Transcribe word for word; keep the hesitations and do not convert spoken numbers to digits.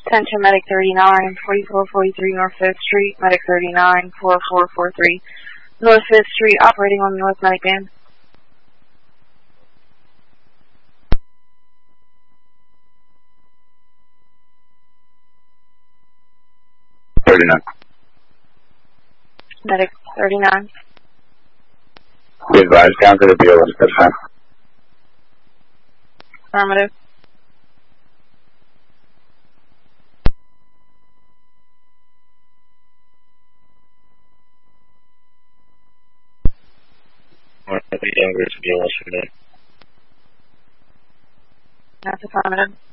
Attention Medic thirty-nine, forty-four forty-three North fifth Street, Medic thirty-nine, four four four three North fifth Street, operating on North Medic Band. thirty-nine. Medic thirty-nine. Be advised, down to the B O S this time. Affirmative. Or the younger to B O S today. That's affirmative.